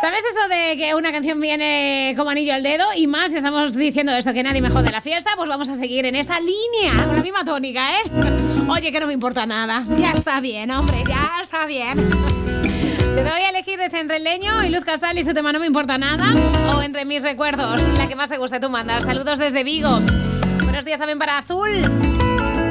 ¿Sabes eso de que una canción viene como anillo al dedo? Y más, estamos diciendo esto, que nadie me jode la fiesta, pues vamos a seguir en esa línea, con la misma tónica, ¿eh? Oye, que no me importa nada. Ya está bien, hombre, ya está bien. Te doy a elegir de entre el Leño y Luz Casal y su tema No me importa nada, o entre mis recuerdos, la que más te guste tú mandas. Saludos desde Vigo. Buenos días también para Azul.